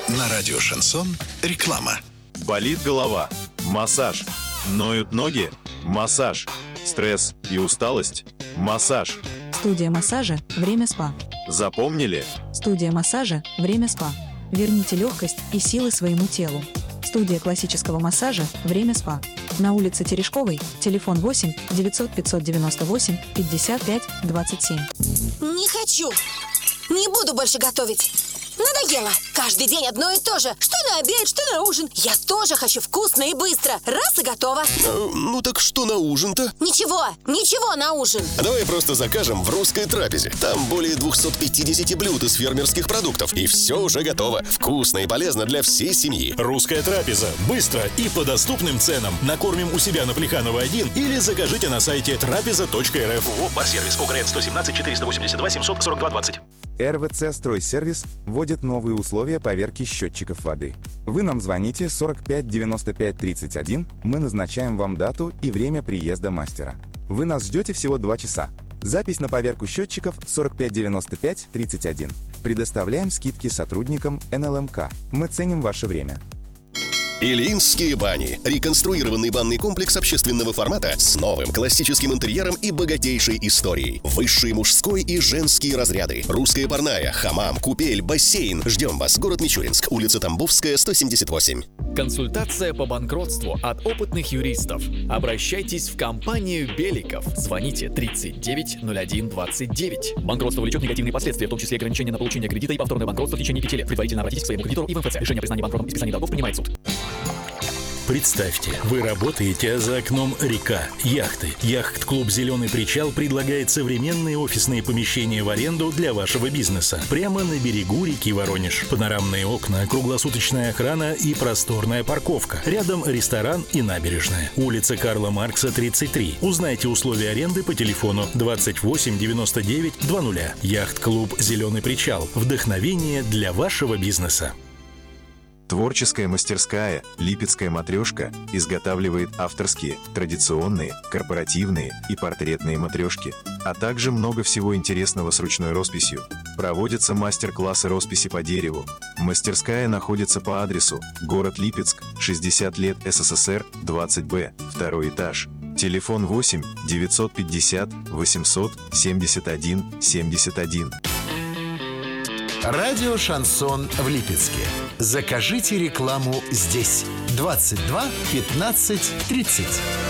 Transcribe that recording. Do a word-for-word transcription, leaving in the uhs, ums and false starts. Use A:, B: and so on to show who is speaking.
A: На радио «Шансон» реклама.
B: Болит голова? Массаж. Ноют ноги? Массаж. Стресс и усталость? Массаж.
C: Студия массажа «Время СПА».
B: Запомнили?
C: Студия массажа «Время СПА». Верните легкость и силы своему телу. Студия классического массажа «Время СПА». На улице Терешковой, телефон восемь девятьсот пятьсот девяносто восемь пятьдесят пять двадцать семь.
D: Не хочу! Не буду больше готовить! Надоело! Каждый день одно и то же. Что на обед, что на ужин. Я тоже хочу вкусно и быстро. Раз и готово.
E: А, ну так что на ужин-то?
D: Ничего, ничего на ужин.
E: А давай просто закажем в «Русской трапезе». Там более двести пятьдесят блюд из фермерских продуктов. И все уже готово. Вкусно и полезно для всей семьи.
F: «Русская трапеза». Быстро и по доступным ценам. Накормим у себя на Плеханова один или закажите на сайте трапеза точка эр эф.
G: ООО «Барсервис». ОГРН сто семнадцать четыреста восемьдесят два семьсот сорок два двадцать.
H: эр вэ цэ «Стройсервис» вводит новые условия поверки счетчиков воды. Вы нам звоните сорок пять девяносто пять тридцать один, мы назначаем вам дату и время приезда мастера. Вы нас ждете всего два часа. Запись на поверку счетчиков сорок пять девяносто пять тридцать один. Предоставляем скидки сотрудникам эн эл эм ка. Мы ценим ваше время.
E: Ильинские бани. Реконструированный банный комплекс общественного формата с новым классическим интерьером и богатейшей историей. Высший мужской и женские разряды. Русская парная, хамам, купель, бассейн. Ждем вас. Город Мичуринск. Улица Тамбовская, сто семьдесят восемь.
I: Консультация по банкротству от опытных юристов. Обращайтесь в компанию Беликов. Звоните тридцать девять ноль один двадцать девять. Банкротство влечет негативные последствия, в том числе ограничения на получение кредита и повторное банкротство в течение пяти лет. Предварительно обратитесь к своему кредитору и в эм эф цэ. Решение о признании банкротом и списании долгов принимает суд.
F: Представьте, вы работаете, а за окном река, яхты. Яхт-клуб «Зеленый причал» предлагает современные офисные помещения в аренду для вашего бизнеса. Прямо на берегу реки Воронеж. Панорамные окна, круглосуточная охрана и просторная парковка. Рядом ресторан и набережная. Улица Карла Маркса, тридцать три. Узнайте условия аренды по телефону двадцать восемь девяносто девять двадцать. Яхт-клуб «Зеленый причал». Вдохновение для вашего бизнеса.
B: Творческая мастерская «Липецкая матрешка» изготавливает авторские, традиционные, корпоративные и портретные матрешки, а также много всего интересного с ручной росписью. Проводятся мастер-классы росписи по дереву. Мастерская находится по адресу город Липецк, шестьдесят лет эс эс эс эр, двадцать бэ, второй этаж. Телефон восемь девятьсот пятьдесят восемьсот семьдесят один семьдесят один.
A: Радио «Шансон» в Липецке. Закажите рекламу здесь. двадцать два пятнадцать тридцать.